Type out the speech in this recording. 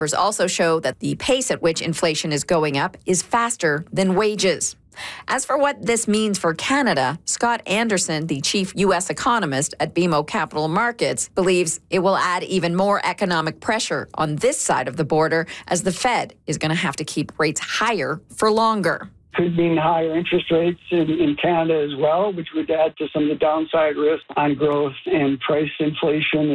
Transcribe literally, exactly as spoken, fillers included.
Numbers also show that the pace at which inflation is going up is faster than wages. As for what this means for Canada, Scott Anderson, the chief U S economist at B M O Capital Markets, believes it will add even more economic pressure on this side of the border as the Fed is going to have to keep rates higher for longer. Could mean higher interest rates in, in Canada as well, which would add to some of the downside risk on growth and price inflation